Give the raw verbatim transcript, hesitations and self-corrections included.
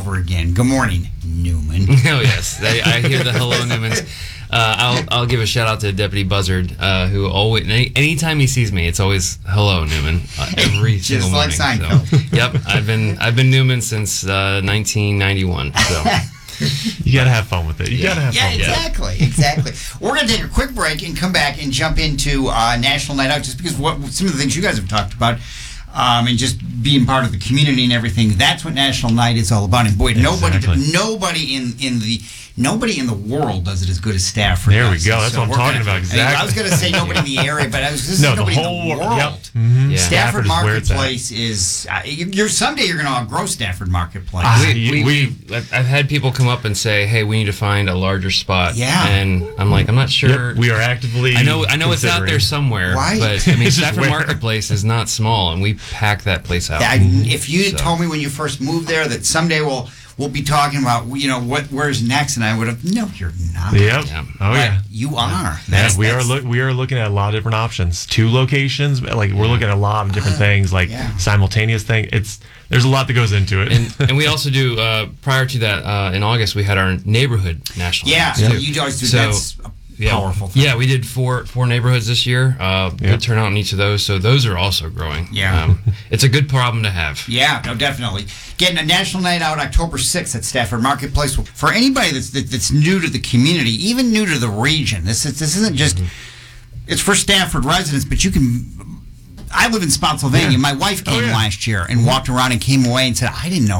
over again. Good morning, Newman. Oh, yes. I, I hear the hello, Newmans. Uh, I'll I'll give a shout out to Deputy Buzzard, uh, who always any, anytime he sees me, it's always hello, Newman, uh, every Just single like morning. Seinfeld. So, yep, I've been I've been Newman since uh, nineteen ninety-one. So You got to have fun with it. You Yeah. got to have Yeah, fun with it. exactly, exactly. We're going to take a quick break and come back and jump into uh, National Night Out, just because what some of the things you guys have talked about, um, and just being part of the community and everything. That's what National Night is all about. And boy, nobody, Exactly. nobody in in the nobody in the world does it as good as Stafford. There we does. go. That's what I'm we're talking gonna- about. I, mean, Exactly. I was going to say nobody in the area, but I was this No, is the nobody whole in the wor- world. yep. Mhm. Yeah. Stafford Stafford is where it's at. Marketplace is. Uh, you- you're someday you're going to outgrow Stafford Marketplace. Ah, we, we, we- we I've I've had people come up and say, "Hey, we need to find a larger spot." Yeah. and I'm like, I'm not sure. Yep, we are actively. I know, I know it's out there considering. somewhere, Right. but I mean, It's just Stafford where. Marketplace is not small, and we pack that place out. I, if you had So. told me when you first moved there that someday we'll we'll be talking about you know what where's next, and I would have no, you're not. Yep. Yeah. Oh But yeah. you are. Yeah, That's, we are that's- look we are looking at a lot of different options. Two locations, like we're looking at a lot of different things, like yeah. simultaneous thing. It's there's a lot that goes into it. and and we also do uh, prior to that uh, in August we had our neighborhood national. Yeah, nights, so too. you guys do So, that's a yeah, powerful thing. Yeah, we did four four neighborhoods this year. Uh, Yeah. Good turnout in each of those, so those are also growing. Yeah. um, it's a good problem to have. Yeah, no, definitely. Getting a National Night Out October sixth at Stafford Marketplace. For anybody that's that, that's new to the community, even new to the region, this is this isn't just. It's for Stafford residents, but you can. I live in Spotsylvania. Yeah. My wife Oh, came yeah. last year and walked around and came away and said, "I didn't know